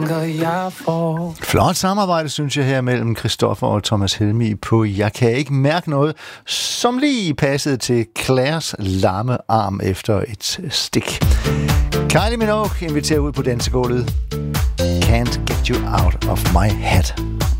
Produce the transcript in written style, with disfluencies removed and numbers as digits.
tanker, jeg får. Flot samarbejde, synes jeg, her mellem Christoffer og Thomas Helmig på Jeg kan ikke mærke noget, som lige passede til Claires lamme arm efter et stik. Kylie Minogue inviterer ud på dansegulvet. Can't get you out of my head.